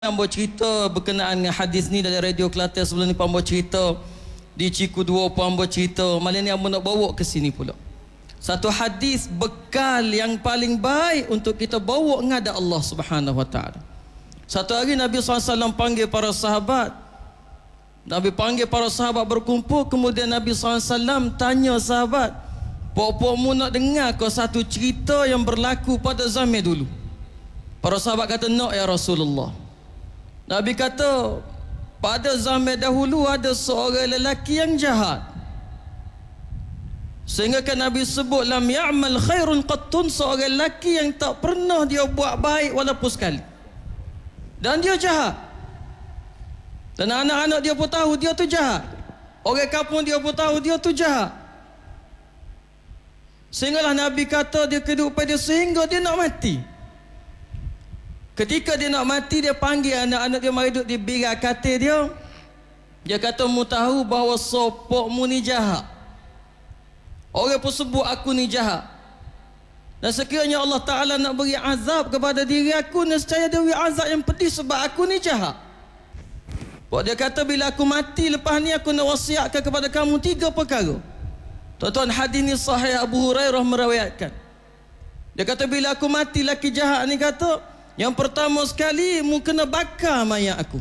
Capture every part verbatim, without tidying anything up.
Pambo cerita berkenaan dengan hadis ni dari Radio Kelantan. Sebelum ni Pambo cerita di Ciku dua, Pambo cerita malam ni Pambo nak bawa ke sini pula satu hadis bekal yang paling baik untuk kita bawa menghadap Allah Subhanahu Wa Taala. Satu hari Nabi sallallahu alaihi wasallam panggil para sahabat. Nabi panggil para sahabat berkumpul. Kemudian Nabi sallallahu alaihi wasallam tanya sahabat, "Pok-pokmu nak dengar ke satu cerita yang berlaku pada zaman dulu?" Para sahabat kata, "Nak ya Rasulullah." Nabi kata, pada zaman dahulu ada seorang lelaki yang jahat. Sehingga kan Nabi sebut, lam ya'mal khairun qattun, seorang lelaki yang tak pernah dia buat baik walaupun sekali. Dan dia jahat. Dan anak-anak dia pun tahu dia tu jahat. Orang kampung dia pun tahu dia tu jahat. Sehinggalah Nabi kata dia kehidupan dia sehingga dia nak mati. Ketika dia nak mati, dia panggil anak-anak dia mari duduk di birak katil dia. Dia kata, "Mu tahu bahawa sopokmu ni jahat. Orang pun sebut aku ni jahat. Dan sekiranya Allah Ta'ala nak beri azab kepada diri aku, nescaya dia beri azab yang pedih sebab aku ni jahat." Buat dia kata, bila aku mati lepas ni aku nak wasiatkan kepada kamu tiga perkara. Tuan-tuan, hadis ni sahih, Abu Hurairah meriwayatkan. Dia kata, bila aku mati laki jahat ni kata, yang pertama sekali, mu kena bakar mayat aku.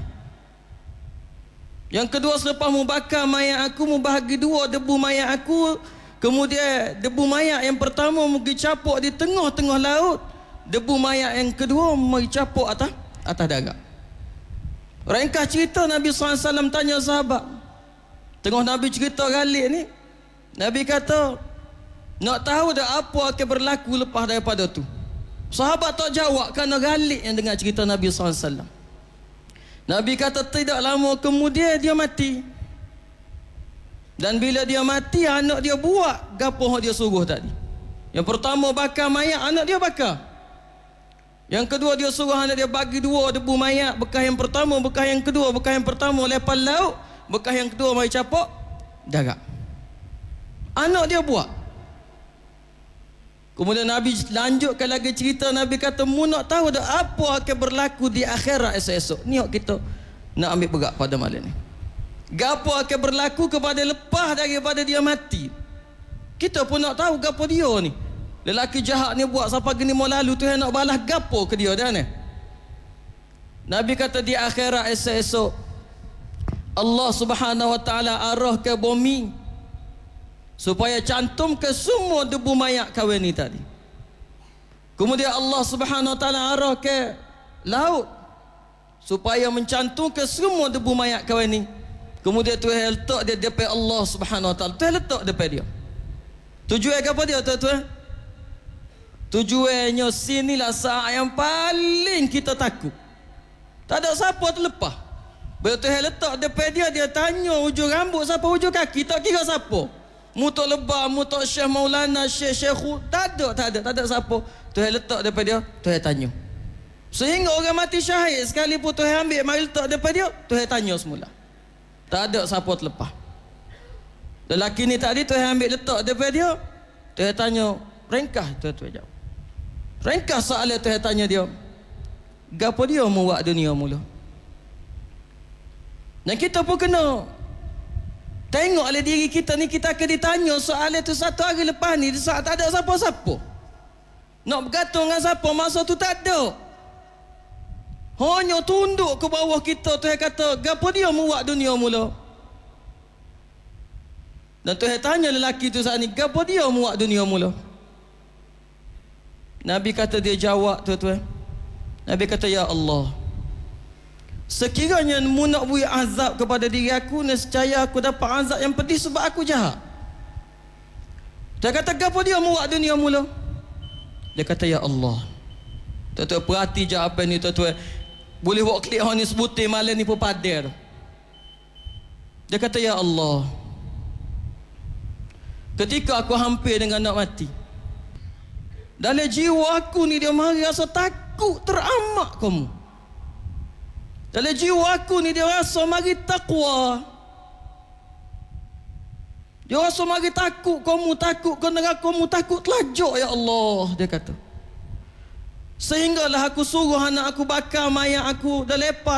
Yang kedua, selepas mu bakar mayat aku, mu bahagi dua debu mayat aku. Kemudian debu mayat yang pertama mu pergi capuk di tengah-tengah laut. Debu mayat yang kedua mu pergi capuk atas atas darat. Ringkas cerita, Nabi sallallahu alaihi wasallam tanya sahabat. Tengah Nabi cerita galik ni, Nabi kata, "Nak tahu dah apa akan berlaku lepas daripada tu?" Sahabat tak jawab kerana galik yang dengar cerita Nabi sallallahu alaihi wasallam. Nabi kata, tidak lama kemudian dia mati. Dan bila dia mati, anak dia buat gapo dia suruh tadi. Yang pertama bakar mayat, anak dia bakar. Yang kedua dia suruh anak dia bagi dua debu mayat, bekas yang pertama, bekas yang kedua, bekas yang pertama lepas laut, bekas yang kedua mari capuk darat. Anak dia buat. Kemudian Nabi lanjutkan lagi cerita. Nabi kata, "Mu nak tahu dah apa akan berlaku di akhirat esok-esok?" Ni kita nak ambil berat pada malam ni. Gapo akan berlaku kepada lepas daripada dia mati? Kita pun nak tahu gapo dia ni. Lelaki jahat ni buat sampai gini mau lalu, Tuhan nak balas gapo ke dia dah ni? Nabi kata, di akhirat esok-esok Allah Subhanahu Wa Taala arah ke bumi supaya cantum ke semua debu mayat kawan ni tadi. Kemudian Allah Subhanahu Wa Taala arah ke laut supaya mencantum ke semua debu mayat kawan ni. Kemudian Tuhan letak dia depan Allah Subhanahu Wa Taala. Tuhan letak depan dia. Tujuan apa dia tuan-tuan? Tujuannya sinilah saat yang paling kita takut. Tak ada siapa terlepas. Bila Tuhan letak depan dia, dia tanya hujung rambut siapa, hujung kaki, tak kira siapa. Mutok Lebah, Mutok Syekh Maulana, Syekh Syekhu, tak ada, tak ada, tak ada siapa. Tuhan letak depan dia, Tuhan tanya. Sehingga orang mati syahid sekalipun Tuhan ambil mari letak depan dia, Tuhan tanya semula. Tak ada siapa terlepas. Lelaki ni tadi Tuhan ambil letak depan dia, Tuhan tanya, ringkas Tuhan jawab. Ringkas soalan Tuhan tanya dia. Gapo dia mau buat dunia mula? Dan kita pun kena tengok oleh diri kita ni, kita akan ditanya soalan tu satu hari lepas ni, di saat tak ada siapa-siapa. Nak bergantung dengan siapa, masa tu tak ada. Hanya tunduk ke bawah kita. Tuhan kata, gapo dia buat dunia mula? Dan Tuhan tanya lelaki tu saat ni, gapo dia buat dunia mula? Nabi kata, dia jawab tuan-tuan. Nabi kata, ya Allah, sekiranya mu nak beri azab kepada diri aku, nescaya aku dapat azab yang pedih sebab aku jahat. Dia kata, gapo dia mu buat dunia mula? Dia kata, ya Allah. Tuan-tuan perhati jawapan ni tuan-tuan. Boleh buat klik hang ni sebutir malam ni pun padir. Dia kata, ya Allah, ketika aku hampir dengan nak mati, dalam jiwa aku ni dia mari rasa takut teramat kamu. Dalam jiwa aku ni dia rasa mari takwa. Dia rasa mari takut kamu, takut ke neraka kamu, takut telajak ya Allah. Dia kata, Sehinggalah aku suruh anak aku bakar mayat aku dah lepas